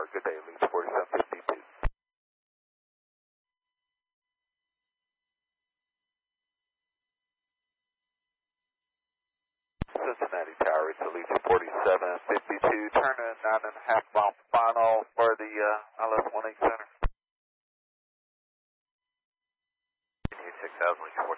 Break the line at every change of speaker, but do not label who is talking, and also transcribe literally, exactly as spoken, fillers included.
Tower. Good day, Leeds forty-seven fifty-two. Cincinnati Tower, it's Leeds forty-seven fifty-two. Turn in nine and a half mile final for the uh, L S one eight center.
six thousand